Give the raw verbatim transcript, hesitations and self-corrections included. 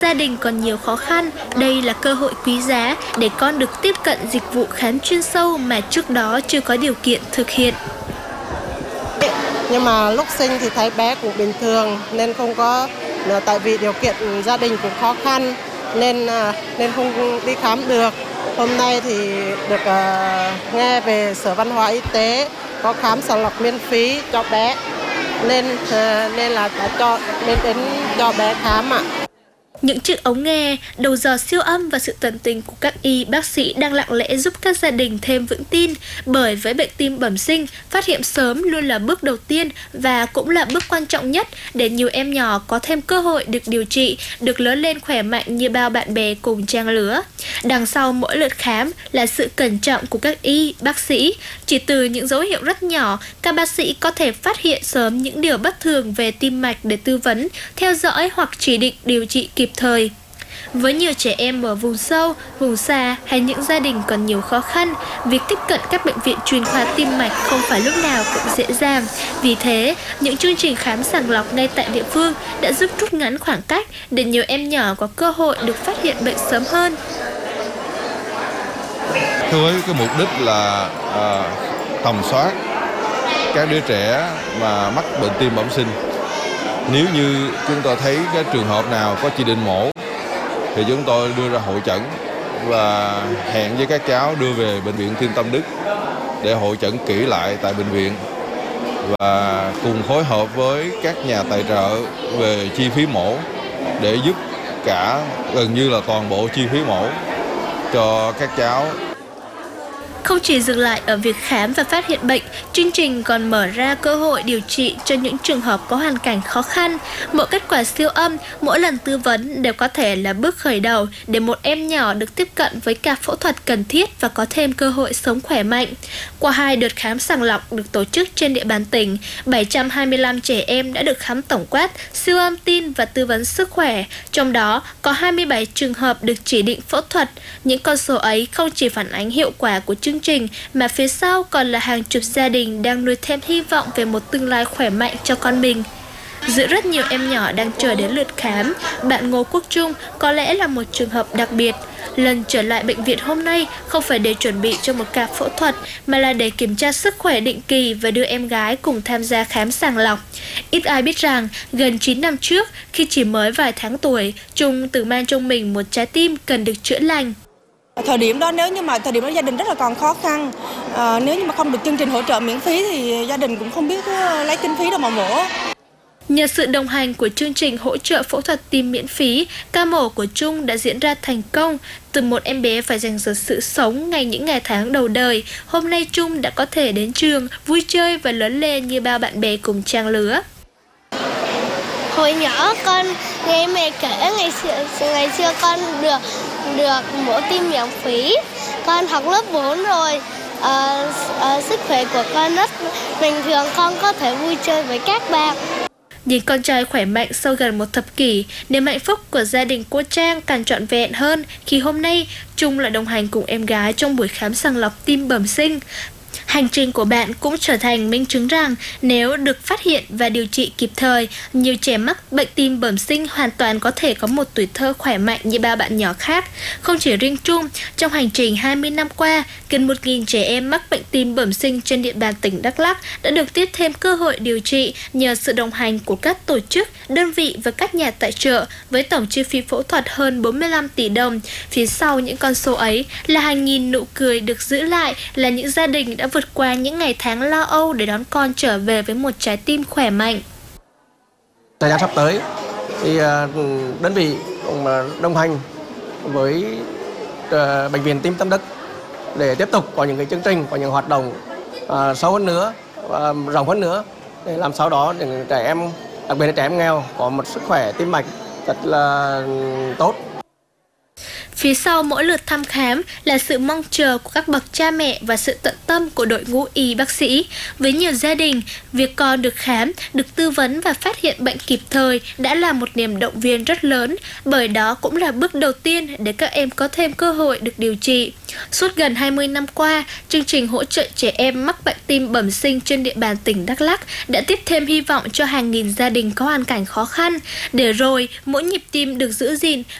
Gia đình còn nhiều khó khăn, đây là cơ hội quý giá để con được tiếp cận dịch vụ khám chuyên sâu mà trước đó chưa có điều kiện thực hiện. Nhưng mà lúc sinh thì thấy bé cũng bình thường nên không có, tại vì điều kiện gia đình cũng khó khăn nên nên không đi khám được. Hôm nay thì được uh, nghe về Sở Văn hóa Y tế có khám sàng lọc miễn phí cho bé nên uh, nên là đã cho nên đến cho bé khám ạ. Những chiếc ống nghe, đầu dò siêu âm và sự tận tình của các y bác sĩ đang lặng lẽ giúp các gia đình thêm vững tin, bởi với bệnh tim bẩm sinh, phát hiện sớm luôn là bước đầu tiên và cũng là bước quan trọng nhất để nhiều em nhỏ có thêm cơ hội được điều trị, được lớn lên khỏe mạnh như bao bạn bè cùng trang lứa. Đằng sau mỗi lượt khám là sự cẩn trọng của các y bác sĩ. Chỉ từ những dấu hiệu rất nhỏ, các bác sĩ có thể phát hiện sớm những điều bất thường về tim mạch để tư vấn, theo dõi hoặc chỉ định điều trị kịp thời. Với nhiều trẻ em ở vùng sâu, vùng xa hay những gia đình còn nhiều khó khăn, việc tiếp cận các bệnh viện chuyên khoa tim mạch không phải lúc nào cũng dễ dàng. Vì thế, những chương trình khám sàng lọc ngay tại địa phương đã giúp rút ngắn khoảng cách để nhiều em nhỏ có cơ hội được phát hiện bệnh sớm hơn. Thưa với cái mục đích là à, tầm soát các đứa trẻ mà mắc bệnh tim bẩm sinh. Nếu như chúng tôi thấy cái trường hợp nào có chỉ định mổ thì chúng tôi đưa ra hội chẩn và hẹn với các cháu đưa về Bệnh viện Tim Tâm Đức để hội chẩn kỹ lại tại bệnh viện và cùng phối hợp với các nhà tài trợ về chi phí mổ để giúp cả gần như là toàn bộ chi phí mổ cho các cháu. Không chỉ dừng lại ở việc khám và phát hiện bệnh, chương trình còn mở ra cơ hội điều trị cho những trường hợp có hoàn cảnh khó khăn. Mỗi kết quả siêu âm, mỗi lần tư vấn đều có thể là bước khởi đầu để một em nhỏ được tiếp cận với cả phẫu thuật cần thiết và có thêm cơ hội sống khỏe mạnh. Qua hai đợt khám sàng lọc được tổ chức trên địa bàn tỉnh, bảy trăm hai mươi lăm trẻ em đã được khám tổng quát, siêu âm tim và tư vấn sức khỏe. Trong đó có hai mươi bảy trường hợp được chỉ định phẫu thuật. Những con số ấy không chỉ phản ánh hiệu quả của chương trình mà phía sau còn là hàng chục gia đình đang nuôi thêm hy vọng về một tương lai khỏe mạnh cho con mình. Giữa rất nhiều em nhỏ đang chờ đến lượt khám, bạn Ngô Quốc Trung có lẽ là một trường hợp đặc biệt. Lần trở lại bệnh viện hôm nay không phải để chuẩn bị cho một ca phẫu thuật mà là để kiểm tra sức khỏe định kỳ và đưa em gái cùng tham gia khám sàng lọc. Ít ai biết rằng gần chín năm trước, khi chỉ mới vài tháng tuổi, Trung tự mang trong mình một trái tim cần được chữa lành. Thời điểm đó nếu như mà thời điểm đó gia đình rất là còn khó khăn, à, nếu như mà không được chương trình hỗ trợ miễn phí thì gia đình cũng không biết lấy kinh phí đâu mà mổ. Nhờ sự đồng hành của chương trình hỗ trợ phẫu thuật tim miễn phí, ca mổ của Trung đã diễn ra thành công. Từ một em bé phải giành giật sự sống ngay những ngày tháng đầu đời, hôm nay Trung đã có thể đến trường, vui chơi và lớn lên như bao bạn bè cùng trang lứa. Hồi nhỏ con nghe mẹ kể ngày xưa, ngày xưa con được được mổ tim miễn phí. Con học lớp bốn rồi, à, à, sức khỏe của con rất bình thường, con có thể vui chơi với các bạn. Nhìn con trai khỏe mạnh sau gần một thập kỷ, niềm hạnh phúc của gia đình cô Trang càng trọn vẹn hơn khi hôm nay Trung lại đồng hành cùng em gái trong buổi khám sàng lọc tim bẩm sinh. Hành trình của bạn cũng trở thành minh chứng rằng nếu được phát hiện và điều trị kịp thời, nhiều trẻ mắc bệnh tim bẩm sinh hoàn toàn có thể có một tuổi thơ khỏe mạnh như bao bạn nhỏ khác. Không chỉ riêng Trung, trong hành trình hai mươi năm qua, gần một nghìn trẻ em mắc bệnh tim bẩm sinh trên địa bàn tỉnh Đắk Lắk đã được tiếp thêm cơ hội điều trị nhờ sự đồng hành của các tổ chức, đơn vị và các nhà tài trợ với tổng chi phí phẫu thuật hơn bốn mươi lăm tỷ đồng. Phía sau những con số ấy là hàng nghìn nụ cười được giữ lại, là những gia đình đã vượt qua những ngày tháng lo âu để đón con trở về với một trái tim khỏe mạnh. Thời gian sắp tới thì đơn vị cũng đồng hành với Bệnh viện Tim Tâm Đức để tiếp tục có những cái chương trình, có những hoạt động uh, sâu hơn nữa, uh, rộng hơn nữa để làm sao đó để trẻ em, đặc biệt là trẻ em nghèo có một sức khỏe tim mạch thật là tốt. Phía sau mỗi lượt thăm khám là sự mong chờ của các bậc cha mẹ và sự tận tâm của đội ngũ y bác sĩ. Với nhiều gia đình, việc con được khám, được tư vấn và phát hiện bệnh kịp thời đã là một niềm động viên rất lớn, bởi đó cũng là bước đầu tiên để các em có thêm cơ hội được điều trị. Suốt gần hai mươi năm qua, chương trình hỗ trợ trẻ em mắc bệnh tim bẩm sinh trên địa bàn tỉnh Đắk Lắk đã tiếp thêm hy vọng cho hàng nghìn gia đình có hoàn cảnh khó khăn, để rồi mỗi nhịp tim được giữ gìn